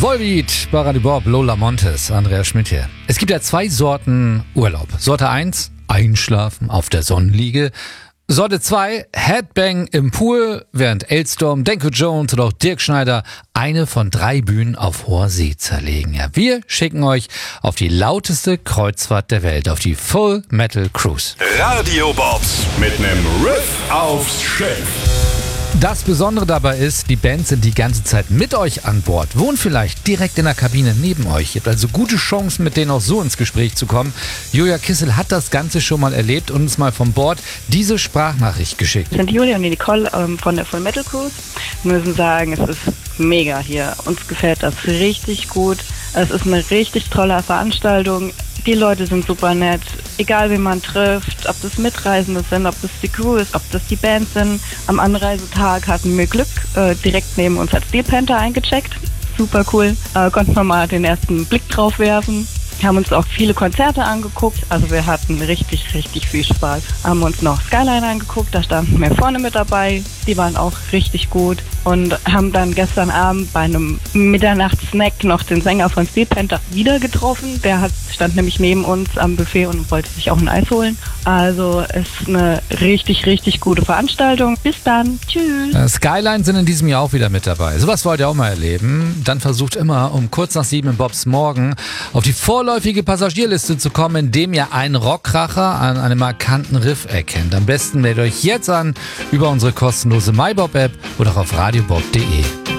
Vollbeat, Baradi Bob, Lola Montes, Andreas Schmidt hier. Es gibt ja 2 Sorten Urlaub. Sorte 1, einschlafen auf der Sonnenliege. Sorte 2, Headbang im Pool, während Elstorm, Denko Jones oder auch Dirk Schneider eine von 3 Bühnen auf hoher See zerlegen. Ja, wir schicken euch auf die lauteste Kreuzfahrt der Welt, auf die Full Metal Cruise. Radio Bob mit nem Riff aufs Schiff. Das Besondere dabei ist, die Bands sind die ganze Zeit mit euch an Bord, wohnen vielleicht direkt in der Kabine neben euch. Ihr habt also gute Chancen, mit denen auch so ins Gespräch zu kommen. Julia Kissel hat das Ganze schon mal erlebt und uns mal von Bord diese Sprachnachricht geschickt. Wir sind Julia und die Nicole von der Full Metal Cruise. Wir müssen sagen, es ist mega hier. Uns gefällt das richtig gut. Es ist eine richtig tolle Veranstaltung. Die Leute sind super nett, egal wen man trifft, ob das Mitreisende sind, ob das die Crew ist, ob das die Bands sind. Am Anreisetag hatten wir Glück, direkt neben uns hat Steel Panther eingecheckt. Super cool, konnten wir mal den ersten Blick drauf werfen. Haben uns auch viele Konzerte angeguckt, also wir hatten richtig viel Spaß. Haben uns noch Skyline angeguckt, da standen wir vorne mit dabei, die waren auch richtig gut. Und haben dann gestern Abend bei einem Mitternachtssnack noch den Sänger von Steel Panther wieder getroffen. Der stand nämlich neben uns am Buffet und wollte sich auch ein Eis holen. Also ist eine richtig gute Veranstaltung. Bis dann, tschüss. Skyline sind in diesem Jahr auch wieder mit dabei. Sowas wollt ihr auch mal erleben. Dann versucht immer um kurz nach 7 in Bobs Morgen auf die vorläufige Passagierliste zu kommen, indem ihr einen Rockkracher an einem markanten Riff erkennt. Am besten meldet euch jetzt an über unsere kostenlose MyBob-App oder auf radiobob.de.